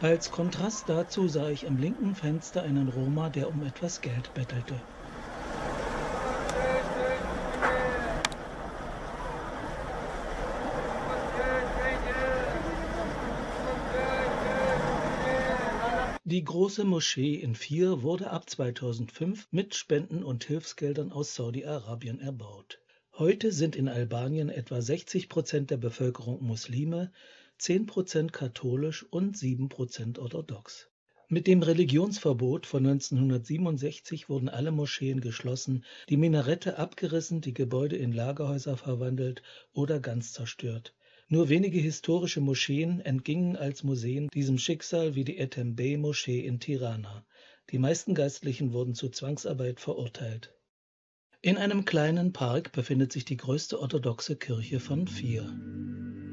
Als Kontrast dazu sah ich am linken Fenster einen Roma, der um etwas Geld bettelte. Die große Moschee in Fier wurde ab 2005 mit Spenden und Hilfsgeldern aus Saudi-Arabien erbaut. Heute sind in Albanien etwa 60% der Bevölkerung Muslime, 10% katholisch und 7% orthodox. Mit dem Religionsverbot von 1967 wurden alle Moscheen geschlossen, die Minarette abgerissen, die Gebäude in Lagerhäuser verwandelt oder ganz zerstört. Nur wenige historische Moscheen entgingen als Museen diesem Schicksal wie die Ethem Bey-Moschee in Tirana. Die meisten Geistlichen wurden zu Zwangsarbeit verurteilt. In einem kleinen Park befindet sich die größte orthodoxe Kirche von Fier.